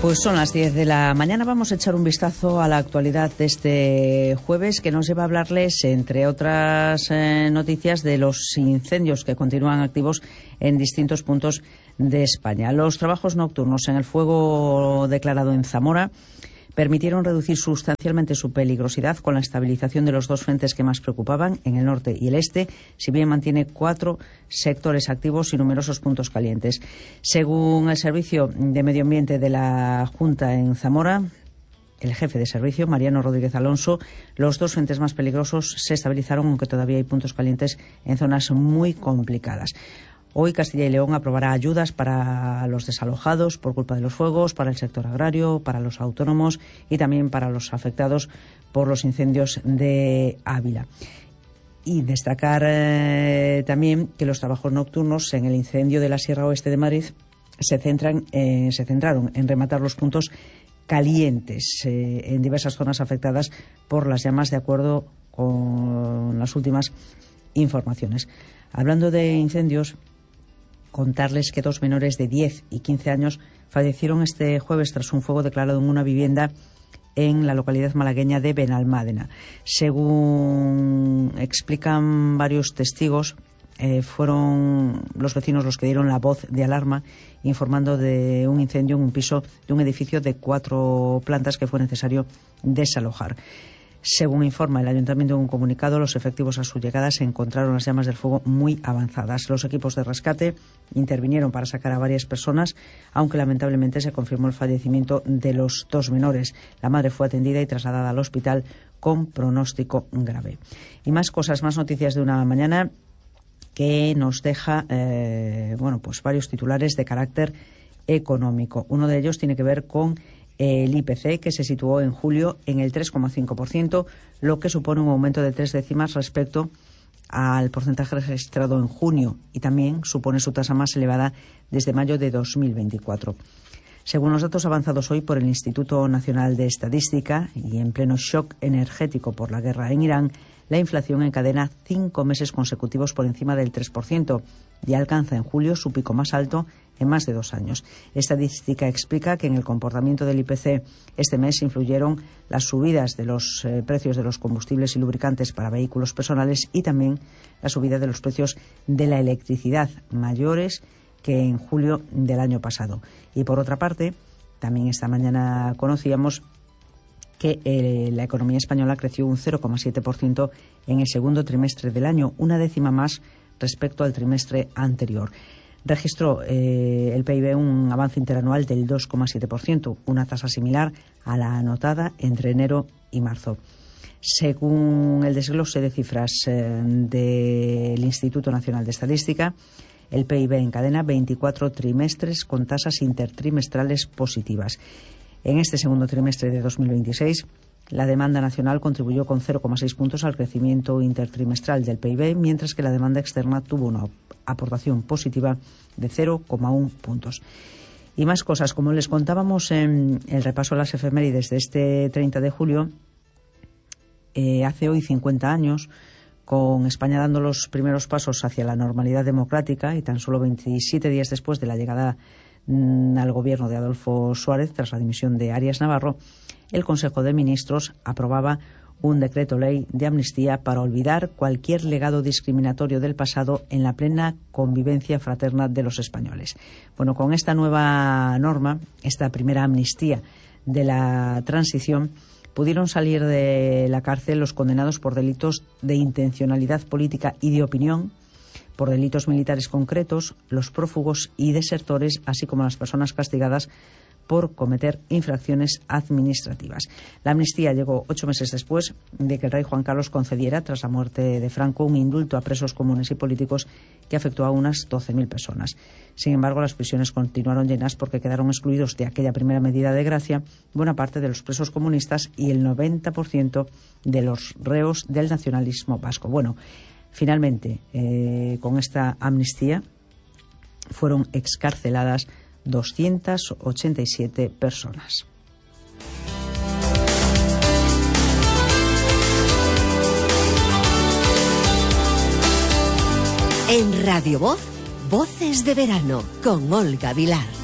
Pues son las 10 de la mañana. Vamos a echar un vistazo a la actualidad de este jueves, que nos lleva a hablarles, entre otras noticias, de los incendios que continúan activos en distintos puntos de España. Los trabajos nocturnos en el fuego declarado en Zamora permitieron reducir sustancialmente su peligrosidad con la estabilización de los dos frentes que más preocupaban, en el norte y el este, si bien mantiene 4 sectores activos y numerosos puntos calientes. Según el Servicio de Medio Ambiente de la Junta en Zamora, el jefe de servicio, Mariano Rodríguez Alonso, los dos frentes más peligrosos se estabilizaron, aunque todavía hay puntos calientes en zonas muy complicadas. Hoy Castilla y León aprobará ayudas para los desalojados por culpa de los fuegos, para el sector agrario, para los autónomos y también para los afectados por los incendios de Ávila. Y destacar también que los trabajos nocturnos en el incendio de la Sierra Oeste de Madrid se centraron en rematar los puntos calientes en diversas zonas afectadas por las llamas, de acuerdo con las últimas informaciones. Hablando de incendios, contarles que 2 menores de 10 y 15 años fallecieron este jueves tras un fuego declarado en una vivienda en la localidad malagueña de Benalmádena. Según explican varios testigos, fueron los vecinos los que dieron la voz de alarma, informando de un incendio en un piso de un edificio de 4 plantas que fue necesario desalojar. Según informa el Ayuntamiento en un comunicado, los efectivos a su llegada se encontraron las llamas del fuego muy avanzadas. Los equipos de rescate intervinieron para sacar a varias personas, aunque lamentablemente se confirmó el fallecimiento de los 2 menores. La madre fue atendida y trasladada al hospital con pronóstico grave. Y más cosas, más noticias de una mañana que nos deja pues varios titulares de carácter económico. Uno de ellos tiene que ver con el IPC, que se situó en julio en el 3,5%, lo que supone un aumento de 3 décimas respecto al porcentaje registrado en junio, y también supone su tasa más elevada desde mayo de 2024. Según los datos avanzados hoy por el Instituto Nacional de Estadística, y en pleno shock energético por la guerra en Irán, la inflación encadena 5 meses consecutivos por encima del 3% y alcanza en julio su pico más alto en más de 2 años. Estadística explica que en el comportamiento del IPC este mes influyeron las subidas de los precios de los combustibles y lubricantes para vehículos personales y también la subida de los precios de la electricidad, mayores que en julio del año pasado. Y por otra parte, también esta mañana conocíamos que la economía española creció un 0,7% en el segundo trimestre del año, una décima más respecto al trimestre anterior. Registró el PIB un avance interanual del 2,7%, una tasa similar a la anotada entre enero y marzo. Según el desglose de cifras del Instituto Nacional de Estadística, el PIB encadena 24 trimestres con tasas intertrimestrales positivas. En este segundo trimestre de 2026, la demanda nacional contribuyó con 0,6 puntos al crecimiento intertrimestral del PIB, mientras que la demanda externa tuvo una aportación positiva de 0,1 puntos. Y más cosas, como les contábamos en el repaso a las efemérides de este 30 de julio, hace hoy 50 años, con España dando los primeros pasos hacia la normalidad democrática y tan solo 27 días después de la llegada al gobierno de Adolfo Suárez tras la dimisión de Arias Navarro, el Consejo de Ministros aprobaba un decreto ley de amnistía para olvidar cualquier legado discriminatorio del pasado en la plena convivencia fraterna de los españoles. Bueno, con esta nueva norma, esta primera amnistía de la transición, pudieron salir de la cárcel los condenados por delitos de intencionalidad política y de opinión, por delitos militares concretos, los prófugos y desertores, así como las personas castigadas por cometer infracciones administrativas. La amnistía llegó 8 meses después de que el rey Juan Carlos concediera, tras la muerte de Franco, un indulto a presos comunes y políticos que afectó a unas 12.000 personas. Sin embargo, las prisiones continuaron llenas porque quedaron excluidos de aquella primera medida de gracia buena parte de los presos comunistas y el 90% de los reos del nacionalismo vasco. Bueno, finalmente, con esta amnistía fueron excarceladas 287 personas. En Radio Voz, Voces de Verano, con Olga Vilar.